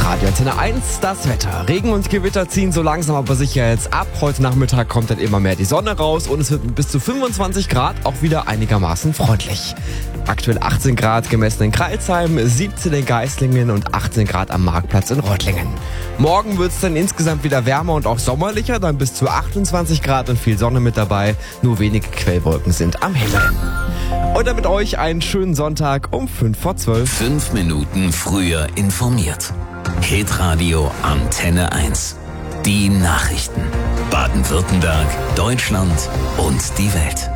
Radio Antenne 1, das Wetter. Regen und Gewitter ziehen so langsam aber sicher jetzt ab. Heute Nachmittag kommt dann immer mehr die Sonne raus und es wird mit bis zu 25 Grad auch wieder einigermaßen freundlich. Aktuell 18 Grad gemessen in Crailsheim, 17 in Geislingen und 18 Grad am Marktplatz in Reutlingen. Morgen wird es dann insgesamt wieder wärmer und auch sommerlicher, dann bis zu 28 Grad und viel Sonne mit dabei. Nur wenige Quellwolken sind am Himmel. Und dann mit euch einen schönen Sonntag um 5:12. 5 Minuten früher informiert. Hitradio Antenne 1. Die Nachrichten. Baden-Württemberg, Deutschland und die Welt.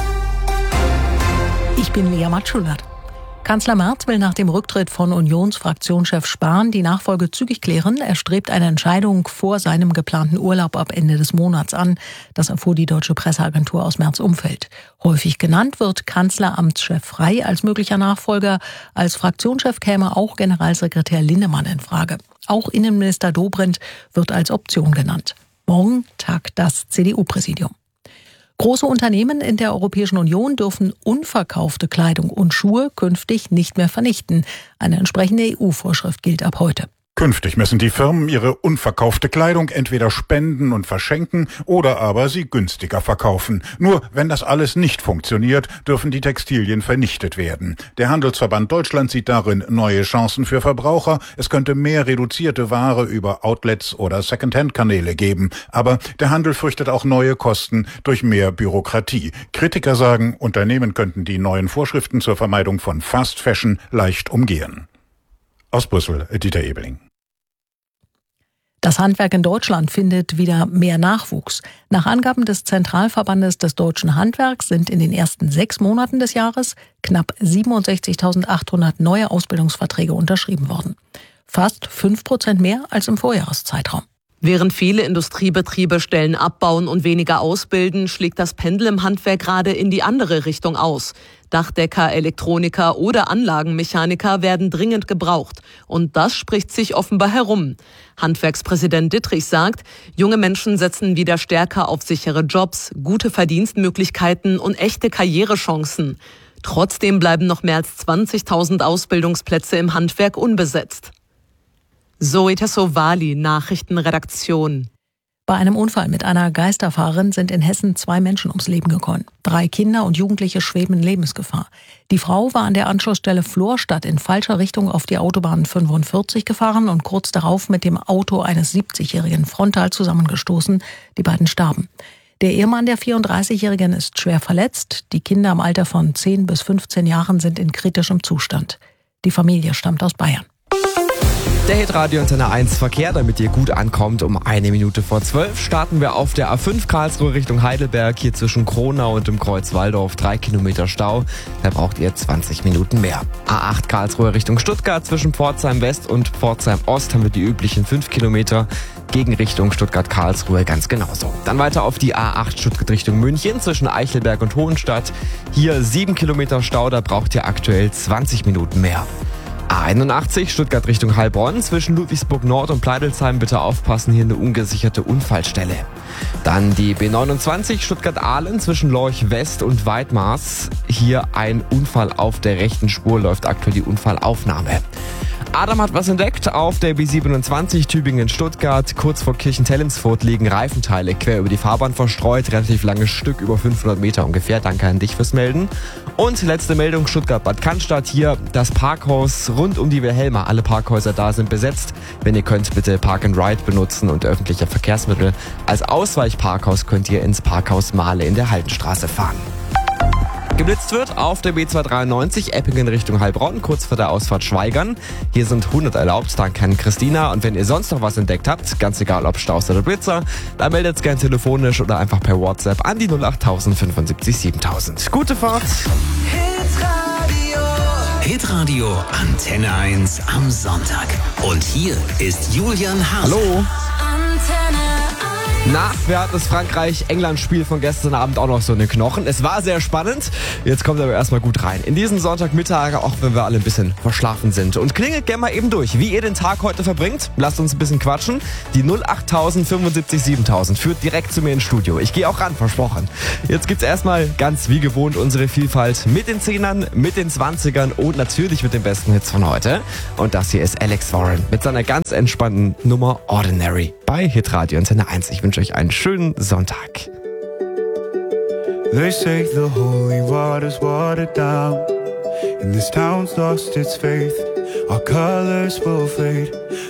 Ich bin Lea Matschulert. Kanzler Merz will nach dem Rücktritt von Unionsfraktionschef Spahn die Nachfolge zügig klären. Er strebt eine Entscheidung vor seinem geplanten Urlaub ab Ende des Monats an. Das erfuhr die deutsche Presseagentur aus Merz' Umfeld. Häufig genannt wird Kanzleramtschef Frey als möglicher Nachfolger. Als Fraktionschef käme auch Generalsekretär Linnemann in Frage. Auch Innenminister Dobrindt wird als Option genannt. Morgen tagt das CDU-Präsidium. Große Unternehmen in der Europäischen Union dürfen unverkaufte Kleidung und Schuhe künftig nicht mehr vernichten. Eine entsprechende EU-Vorschrift gilt ab heute. Künftig müssen die Firmen ihre unverkaufte Kleidung entweder spenden und verschenken oder aber sie günstiger verkaufen. Nur wenn das alles nicht funktioniert, dürfen die Textilien vernichtet werden. Der Handelsverband Deutschland sieht darin neue Chancen für Verbraucher. Es könnte mehr reduzierte Ware über Outlets oder Secondhand-Kanäle geben. Aber der Handel fürchtet auch neue Kosten durch mehr Bürokratie. Kritiker sagen, Unternehmen könnten die neuen Vorschriften zur Vermeidung von Fast Fashion leicht umgehen. Aus Brüssel, Dieter Ebeling. Das Handwerk in Deutschland findet wieder mehr Nachwuchs. Nach Angaben des Zentralverbandes des deutschen Handwerks sind in den ersten 6 Monaten des Jahres knapp 67.800 neue Ausbildungsverträge unterschrieben worden. Fast 5% mehr als im Vorjahreszeitraum. Während viele Industriebetriebe Stellen abbauen und weniger ausbilden, schlägt das Pendel im Handwerk gerade in die andere Richtung aus. Dachdecker, Elektroniker oder Anlagenmechaniker werden dringend gebraucht. Und das spricht sich offenbar herum. Handwerkspräsident Dittrich sagt, junge Menschen setzen wieder stärker auf sichere Jobs, gute Verdienstmöglichkeiten und echte Karrierechancen. Trotzdem bleiben noch mehr als 20.000 Ausbildungsplätze im Handwerk unbesetzt. Zoe Tassovali, Nachrichtenredaktion. Bei einem Unfall mit einer Geisterfahrerin sind in Hessen 2 Menschen ums Leben gekommen. 3 Kinder und Jugendliche schweben in Lebensgefahr. Die Frau war an der Anschlussstelle Florstadt in falscher Richtung auf die Autobahn 45 gefahren und kurz darauf mit dem Auto eines 70-Jährigen frontal zusammengestoßen. Die beiden starben. Der Ehemann der 34-Jährigen ist schwer verletzt. Die Kinder im Alter von 10 bis 15 Jahren sind in kritischem Zustand. Die Familie stammt aus Bayern. Der Hitradio Antenne 1 Verkehr, damit ihr gut ankommt. Um 1:12 starten wir auf der A5 Karlsruhe Richtung Heidelberg. Hier zwischen Kronau und dem Kreuz Walldorf 3 Kilometer Stau. Da braucht ihr 20 Minuten mehr. A8 Karlsruhe Richtung Stuttgart zwischen Pforzheim West und Pforzheim Ost haben wir die üblichen 5 Kilometer. Gegenrichtung Stuttgart-Karlsruhe ganz genauso. Dann weiter auf die A8 Stuttgart Richtung München zwischen Eichelberg und Hohenstadt. Hier 7 Kilometer Stau, da braucht ihr aktuell 20 Minuten mehr. A81 Stuttgart Richtung Heilbronn zwischen Ludwigsburg Nord und Pleidelsheim. Bitte aufpassen, hier eine ungesicherte Unfallstelle. Dann die B29 Stuttgart-Ahlen zwischen Lorch West und Weidmaß. Hier ein Unfall auf der rechten Spur, läuft aktuell die Unfallaufnahme. Adam hat was entdeckt auf der B27 Tübingen-Stuttgart. Kurz vor Kirchentellensfurt liegen Reifenteile quer über die Fahrbahn verstreut. Relativ langes Stück, über 500 Meter ungefähr. Danke an dich fürs Melden. Und letzte Meldung, Stuttgart-Bad Cannstatt. Hier das Parkhaus rund um die Wilhelma. Alle Parkhäuser da sind besetzt. Wenn ihr könnt, bitte Park and Ride benutzen und öffentliche Verkehrsmittel. Als Ausweichparkhaus könnt ihr ins Parkhaus Mahle in der Haldenstraße fahren. Geblitzt wird auf der B293 Eppingen Richtung Heilbronn, kurz vor der Ausfahrt Schweigern. Hier sind 100 erlaubt, danke an Christina. Und wenn ihr sonst noch was entdeckt habt, ganz egal ob Staus oder Blitzer, dann meldet es gerne telefonisch oder einfach per WhatsApp an die 08000 75 7000. Gute Fahrt! Hitradio Antenne 1 am Sonntag. Und hier ist Julian Hase. Hallo! Antenne 1. Na, wer hat das Frankreich-England-Spiel von gestern Abend auch noch so in den Knochen? Es war sehr spannend. Jetzt kommt aber erstmal gut rein. In diesen Sonntagmittag, auch wenn wir alle ein bisschen verschlafen sind. Und klingelt gerne mal eben durch, wie ihr den Tag heute verbringt. Lasst uns ein bisschen quatschen. Die 08000 75 7000 führt direkt zu mir ins Studio. Ich gehe auch ran, versprochen. Jetzt gibt's erstmal ganz wie gewohnt unsere Vielfalt mit den 10ern, mit den 20ern und natürlich mit den besten Hits von heute. Und das hier ist Alex Warren mit seiner ganz entspannten Nummer Ordinary bei Hitradio Antenne 1. Ich wünsche euch einen schönen Sonntag. They say the holy water's watered down, and this town's lost its faith. Our colors will fade,